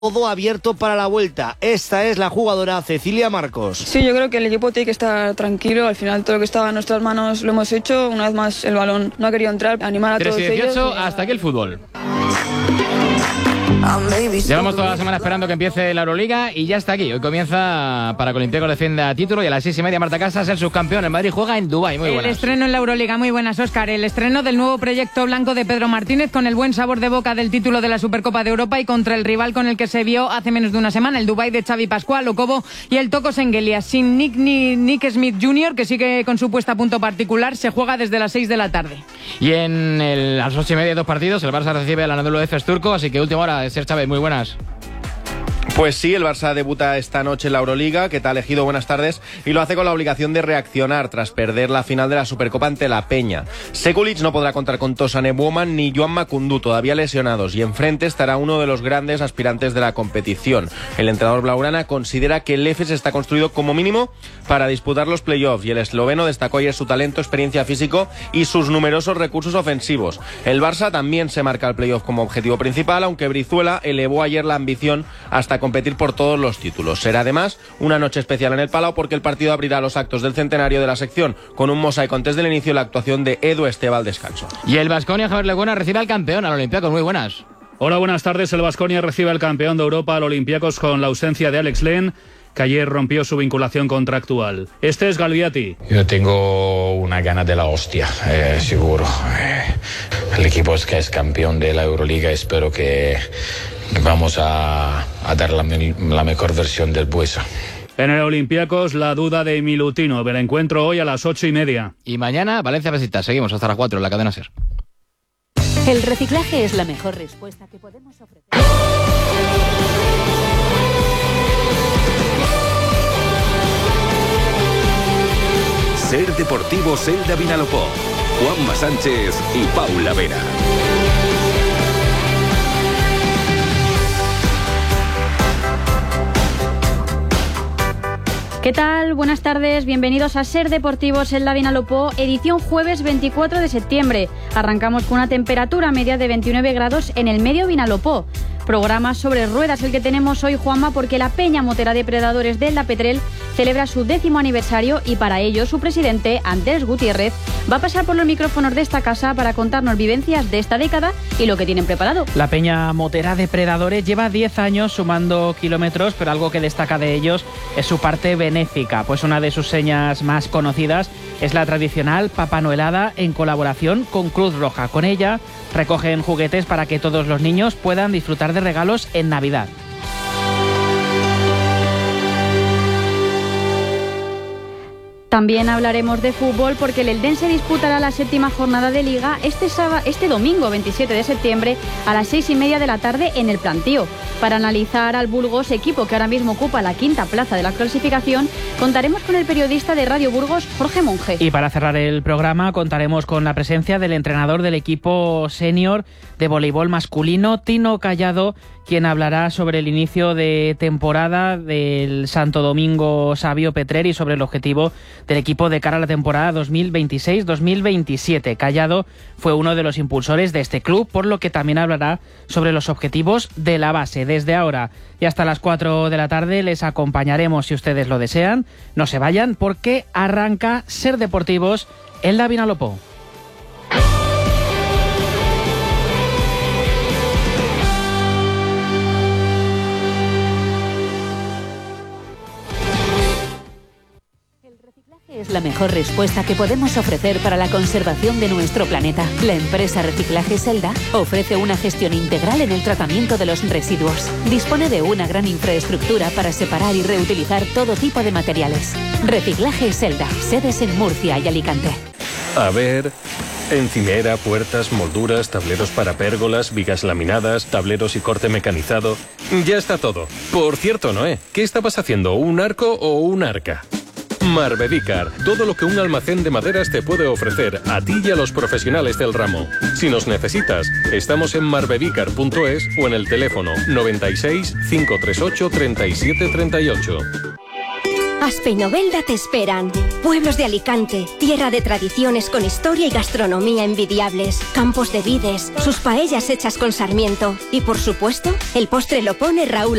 Todo abierto para la vuelta. Esta es la jugadora Cecilia Marcos. Sí, yo creo que el equipo tiene que estar tranquilo. Al final todo lo que estaba en nuestras manos lo hemos hecho. Una vez más el balón no ha querido entrar. Animar a todos ellos. 3-18, hasta aquí el fútbol. Llevamos toda la semana esperando que empiece la Euroliga y ya está aquí. Hoy comienza para que Olympiacos defienda título y a las 6:30 Marta Casas, el subcampeón. El Madrid juega en Dubái. Muy buenas. El estreno en la Euroliga. Muy buenas, Óscar. El estreno del nuevo proyecto blanco de Pedro Martínez, con el buen sabor de boca del título de la Supercopa de Europa y contra el rival con el que se vio hace menos de una semana, el Dubái de Xavi Pascual, Okobo y el Toko Sengelia. Sin Nick Smith Jr., que sigue con su puesta a punto particular, se juega desde las 6 de la tarde. Y a las 8:30 2 partidos, el Barça recibe al Anadolu Efes turco, así que última hora, Ser Chávez, muy buenas. Pues sí, el Barça debuta esta noche en la Euroliga. ¿Qué tal, Ejido? Buenas tardes. Y lo hace con la obligación de reaccionar tras perder la final de la Supercopa ante la Peña. Sekulic no podrá contar con Tosan Ebouman ni Joan Makoundou, todavía lesionados, y enfrente estará uno de los grandes aspirantes de la competición. El entrenador blaugrana considera que el Efes está construido como mínimo para disputar los playoffs, y el esloveno destacó ayer su talento, experiencia físico y sus numerosos recursos ofensivos. El Barça también se marca el playoff como objetivo principal, aunque Brizuela elevó ayer la ambición hasta competir por todos los títulos. Será además una noche especial en el Palau, porque el partido abrirá los actos del centenario de la sección con un mosaico antes del inicio y la actuación de Edu Esteva al descanso. Y el Baskonia, Javier Lecuona, recibe al campeón, al Olympiacos. Muy buenas. Hola, buenas tardes. El Baskonia recibe al campeón de Europa, al Olympiacos, con la ausencia de Alex Len, que ayer rompió su vinculación contractual. Este es Galviati. Yo tengo una gana de la hostia, seguro. El equipo es que es campeón de la Euroliga. Espero que vamos a dar la mejor versión del Buesa. En el Olympiacos, la duda de Milutinov. El encuentro hoy a las 8:30. Y mañana, Valencia Besiktas. Seguimos hasta las 4 en la cadena SER. El reciclaje es la mejor respuesta que podemos ofrecer. SER Deportivo Selda Vinalopó. Juanma Sánchez y Paula Vera. ¿Qué tal? Buenas tardes, bienvenidos a SER Deportivo Selda Vinalopó, edición jueves 24 de septiembre. Arrancamos con una temperatura media de 29 grados en el medio Vinalopó. Programa sobre ruedas el que tenemos hoy, Juanma, porque la Peña Motera Depredadores de La Petrel celebra su 10º aniversario y para ello su presidente, Andrés Gutiérrez, va a pasar por los micrófonos de esta casa para contarnos vivencias de esta década y lo que tienen preparado. La Peña Motera Depredadores lleva 10 años sumando kilómetros, pero algo que destaca de ellos es su parte benéfica, pues una de sus señas más conocidas es la tradicional Papanoelada en colaboración con Cruz Roja. Con ella recogen juguetes para que todos los niños puedan disfrutar de regalos en Navidad. También hablaremos de fútbol porque el Eldense disputará la 7ª jornada de Liga este domingo 27 de septiembre a las 6:30 de la tarde en el Plantío. Para analizar al Burgos, equipo que ahora mismo ocupa la 5ª plaza de la clasificación, contaremos con el periodista de Radio Burgos, Jorge Monge. Y para cerrar el programa contaremos con la presencia del entrenador del equipo senior de voleibol masculino, Tino Callado, quien hablará sobre el inicio de temporada del Santo Domingo Sabio Petrer y sobre el objetivo del equipo de cara a la temporada 2026-2027. Callado fue uno de los impulsores de este club, por lo que también hablará sobre los objetivos de la base. Desde ahora y hasta las 4 de la tarde les acompañaremos si ustedes lo desean. No se vayan porque arranca SER Deportivos Selda Vinalopó. Es la mejor respuesta que podemos ofrecer para la conservación de nuestro planeta. La empresa Reciclaje Selda ofrece una gestión integral en el tratamiento de los residuos. Dispone de una gran infraestructura para separar y reutilizar todo tipo de materiales. Reciclaje Selda, sedes en Murcia y Alicante. A ver, encimera, puertas, molduras, tableros para pérgolas, vigas laminadas, tableros y corte mecanizado. Ya está todo. Por cierto, Noé, ¿qué estabas haciendo? ¿Un arco o un arca? Marbedícar, todo lo que un almacén de maderas te puede ofrecer a ti y a los profesionales del ramo. Si nos necesitas, estamos en marbedícar.es o en el teléfono 96 538 37 38. Aspe y Novelda te esperan. Pueblos de Alicante, tierra de tradiciones con historia y gastronomía envidiables. Campos de vides, sus paellas hechas con sarmiento. Y por supuesto, el postre lo pone Raúl